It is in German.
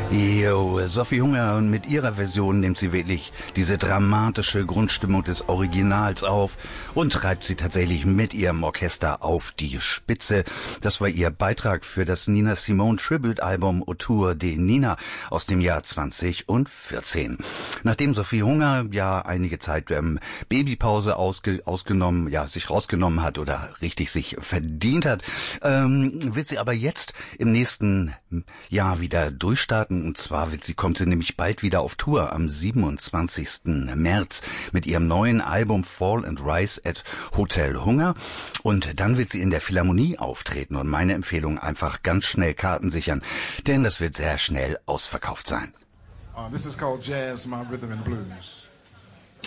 Jo, Sophie Hunger, und mit ihrer Version nimmt sie wirklich diese dramatische Grundstimmung des Originals auf und treibt sie tatsächlich mit ihrem Orchester auf die Spitze. Das war ihr Beitrag für das Nina Simone Tribute-Album Autour de Nina aus dem Jahr 2014. Nachdem Sophie Hunger ja einige Zeit Babypause sich rausgenommen hat oder richtig sich verdient hat, wird sie aber jetzt im nächsten Jahr wieder durchstarten. Und zwar kommt sie nämlich bald wieder auf Tour am 27. März mit ihrem neuen Album Fall and Rise at Hotel Hunger. Und dann wird sie in der Philharmonie auftreten. Und meine Empfehlung, einfach ganz schnell Karten sichern, denn das wird sehr schnell ausverkauft sein. This is called Jazz, My Rhythm and Blues.